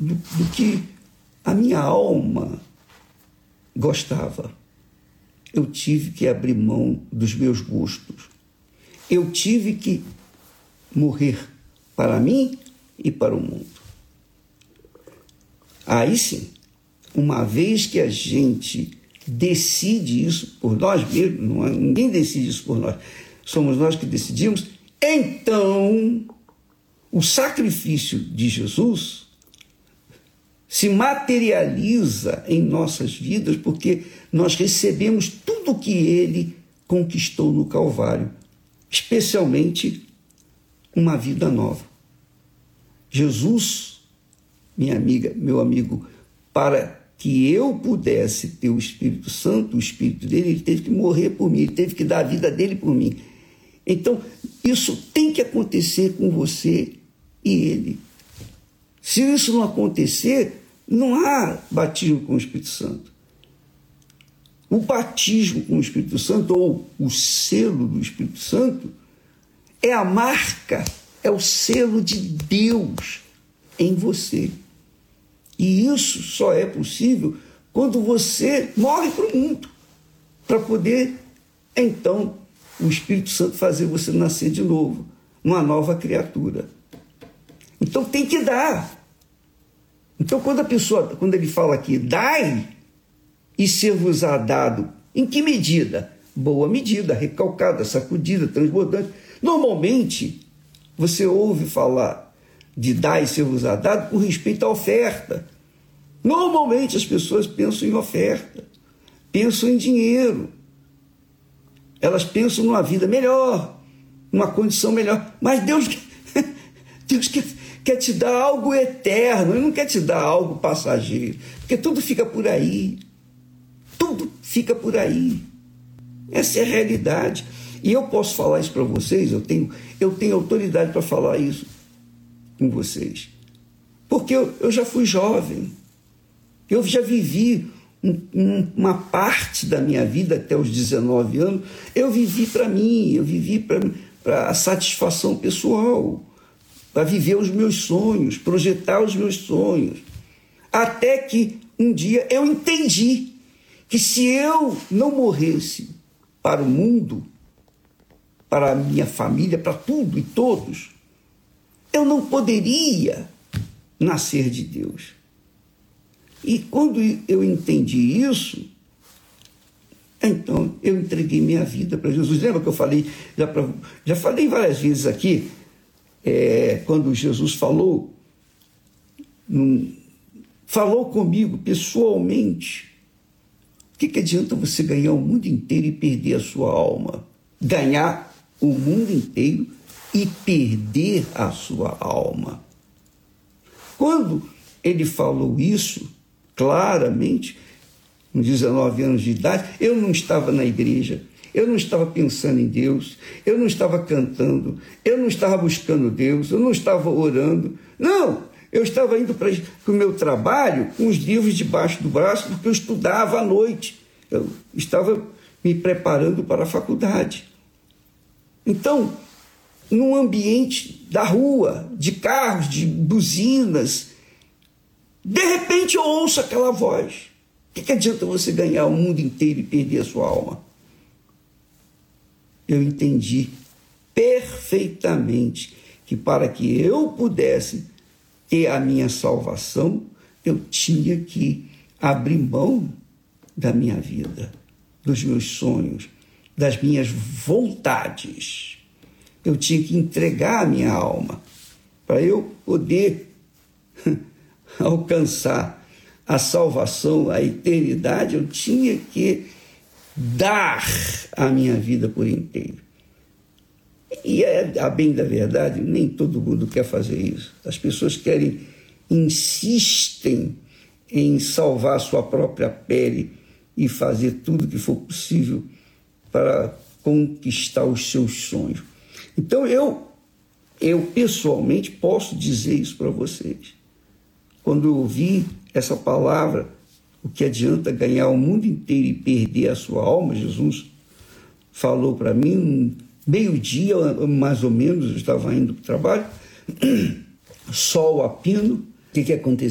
do que a minha alma gostava. Eu tive que abrir mão dos meus gostos. Eu tive que morrer para mim e para o mundo. Aí sim, uma vez que a gente decide isso por nós mesmos, ninguém decide isso por nós, somos nós que decidimos, então o sacrifício de Jesus se materializa em nossas vidas porque nós recebemos tudo o que ele conquistou no Calvário, especialmente uma vida nova. Jesus, minha amiga, meu amigo, para que eu pudesse ter o Espírito Santo, o Espírito dele, ele teve que morrer por mim, ele teve que dar a vida dele por mim. Então, isso tem que acontecer com você e ele. Se isso não acontecer, não há batismo com o Espírito Santo. O batismo com o Espírito Santo, ou o selo do Espírito Santo, é a marca, é o selo de Deus em você. E isso só é possível quando você morre para o mundo, para poder, então, o Espírito Santo fazer você nascer de novo, uma nova criatura. Então tem que dar. Então quando ele fala aqui, dai e ser-vos-á dado, em que medida? Boa medida, recalcada, sacudida, transbordante. Normalmente, você ouve falar de dar e ser-vos-á dado com respeito à oferta. Normalmente as pessoas pensam em oferta, pensam em dinheiro. Elas pensam numa vida melhor, numa condição melhor. Mas Deus quer te dar algo eterno, Ele não quer te dar algo passageiro, porque tudo fica por aí. Tudo fica por aí. Essa é a realidade. E eu posso falar isso para vocês, eu tenho autoridade para falar isso com vocês. Porque eu já fui jovem, eu já vivi uma parte da minha vida até os 19 anos, eu vivi para mim, eu vivi para a satisfação pessoal, para viver os meus sonhos, projetar os meus sonhos. Até que um dia eu entendi que se eu não morresse para o mundo, para a minha família, para tudo e todos, eu não poderia nascer de Deus. E quando eu entendi isso, então eu entreguei minha vida para Jesus. Lembra que eu falei, já falei várias vezes aqui, quando Jesus falou comigo pessoalmente. O que adianta você ganhar o mundo inteiro e perder a sua alma? Ganhar o mundo inteiro e perder a sua alma. Quando ele falou isso, claramente, com 19 anos de idade, eu não estava na igreja, eu não estava pensando em Deus, eu não estava cantando, eu não estava buscando Deus, eu não estava orando. Não, eu estava indo para o meu trabalho com os livros debaixo do braço, porque eu estudava à noite. Eu estava me preparando para a faculdade. Então, num ambiente da rua, de carros, de buzinas, de repente eu ouço aquela voz. O que adianta você ganhar o mundo inteiro e perder a sua alma? Eu entendi perfeitamente que para que eu pudesse ter a minha salvação, eu tinha que abrir mão da minha vida, dos meus sonhos, das minhas vontades. Eu tinha que entregar a minha alma para eu poder alcançar a salvação, a eternidade. Eu tinha que dar a minha vida por inteiro. E a bem da verdade, nem todo mundo quer fazer isso. As pessoas insistem em salvar a sua própria pele e fazer tudo que for possível para conquistar os seus sonhos. Então eu pessoalmente posso dizer isso para vocês. Quando eu ouvi essa palavra, o que adianta ganhar o mundo inteiro e perder a sua alma, Jesus falou para mim, meio-dia, mais ou menos, eu estava indo para o trabalho, sol a pino. O que aconteceu?